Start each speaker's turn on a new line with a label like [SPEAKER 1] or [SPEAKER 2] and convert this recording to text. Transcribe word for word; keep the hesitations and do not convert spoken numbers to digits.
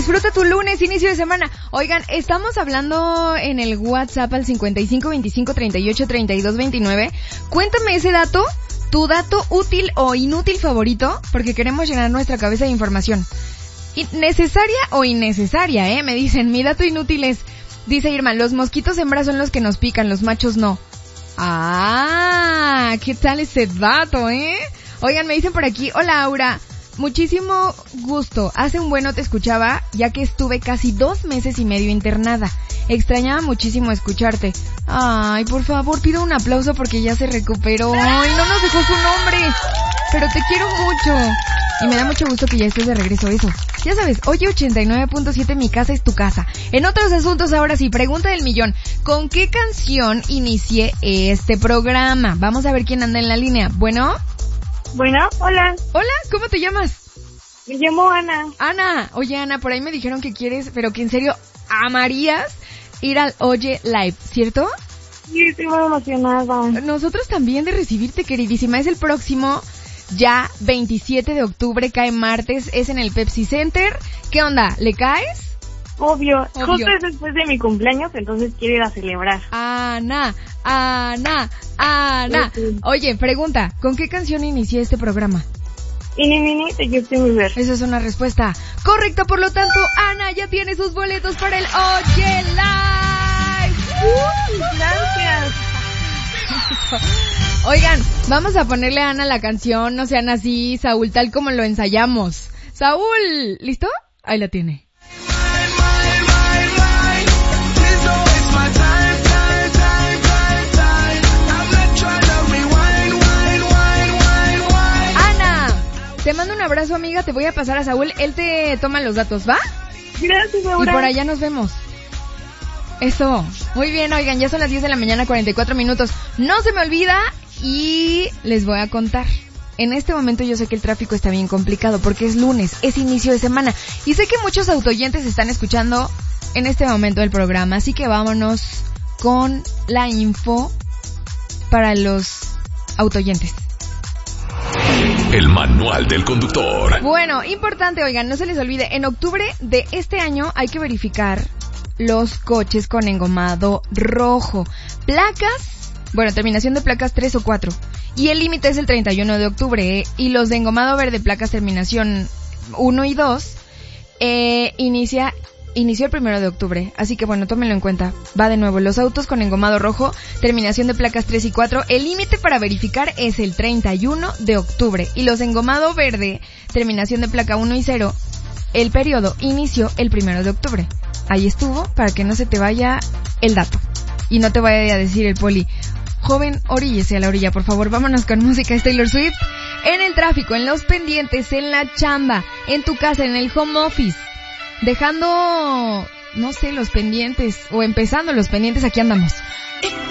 [SPEAKER 1] Disfruta tu lunes, inicio de semana. Oigan, estamos hablando en el WhatsApp al cincuenta y cinco veinticinco treinta y ocho treinta y dos veintinueve. Cuéntame ese dato, tu dato útil o inútil favorito, porque queremos llenar nuestra cabeza de información. ¿Necesaria o innecesaria, eh? Me dicen, mi dato inútil es, dice Irma, los mosquitos hembras son los que nos pican, los machos no. Ah, ¿qué tal ese dato, eh? Oigan, me dicen por aquí, hola Aura, muchísimo gusto, hace un buen no te escuchaba, ya que estuve casi dos meses y medio internada. Extrañaba muchísimo escucharte. Ay, por favor, pido un aplauso porque ya se recuperó. Ay, no nos dejó su nombre, pero te quiero mucho. Y me da mucho gusto que ya estés de regreso, eso. Ya sabes, oye ochenta y nueve punto siete, mi casa es tu casa. En otros asuntos, ahora sí, pregunta del millón. ¿Con qué canción inicié este programa? Vamos a ver quién anda en la línea. Bueno...
[SPEAKER 2] Bueno, hola.
[SPEAKER 1] Hola, ¿cómo te llamas?
[SPEAKER 2] Me llamo Ana.
[SPEAKER 1] Ana, oye Ana, por ahí me dijeron que quieres, pero que en serio amarías ir al Oye Live, ¿cierto?
[SPEAKER 2] Sí, estoy muy emocionada.
[SPEAKER 1] Nosotros también de recibirte, queridísima. Es el próximo, ya veintisiete de octubre, cae martes, es en el Pepsi Center. ¿Qué onda? ¿Le caes?
[SPEAKER 2] Obvio.
[SPEAKER 1] Obvio.
[SPEAKER 2] Justo es después de mi cumpleaños, entonces quiero ir a celebrar.
[SPEAKER 1] Ana, Ana, Ana.
[SPEAKER 2] Sí.
[SPEAKER 1] Oye, pregunta, ¿con qué canción inicié este programa?
[SPEAKER 2] Ini Mini de Justin Bieber.
[SPEAKER 1] Esa es una respuesta correcta, por lo tanto, Ana ya tiene sus boletos para el Oye Live.
[SPEAKER 2] Uh, gracias.
[SPEAKER 1] Oigan, vamos a ponerle a Ana la canción, no sean así, Saúl, tal como lo ensayamos. Saúl, ¿listo? Ahí la tiene. Te mando un abrazo, amiga, te voy a pasar a Saúl, él te toma los datos, ¿va?
[SPEAKER 2] Gracias, Aura.
[SPEAKER 1] Y por allá nos vemos. Eso, muy bien, oigan, ya son las diez de la mañana, cuarenta y cuatro minutos. No se me olvida y les voy a contar. En este momento yo sé que el tráfico está bien complicado porque es lunes, es inicio de semana. Y sé que muchos autoyentes están escuchando en este momento el programa, así que vámonos con la info para los autoyentes.
[SPEAKER 3] El manual del conductor.
[SPEAKER 1] Bueno, importante, oigan, no se les olvide, en octubre de este año hay que verificar los coches con engomado rojo. Placas, bueno, terminación de placas tres o cuatro. Y el límite es el treinta y uno de octubre, ¿eh? Y los de engomado verde, placas terminación uno y dos, eh, inicia... Inició el primero de octubre, así que bueno, tómenlo en cuenta. Va de nuevo, los autos con engomado rojo, terminación de placas tres y cuatro, el límite para verificar es el treinta y uno de octubre. Y los engomado verde, terminación de placa uno y cero, el periodo inició el primero de octubre. Ahí estuvo, para que no se te vaya el dato. Y no te vaya a decir el poli, joven, oríllese a la orilla, por favor. Vámonos con música, es Taylor Swift. En el tráfico, en los pendientes, en la chamba, en tu casa, en el home office. Dejando, no sé, los pendientes, o empezando los pendientes, aquí andamos.